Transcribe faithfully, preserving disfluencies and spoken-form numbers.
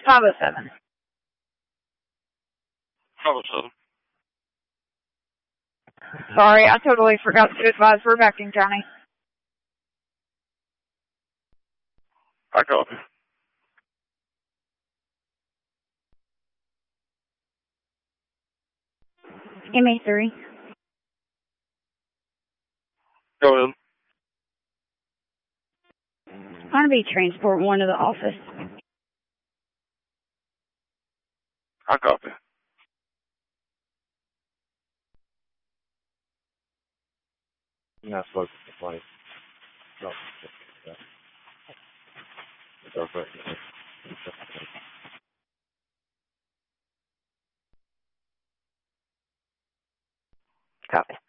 five oh seven. five oh seven. Sorry, I totally forgot to advise we're back in county. I copy. M A three. Go ahead. I'm going to be transporting one to the office. I copy. You're not supposed to complain. No. Copy.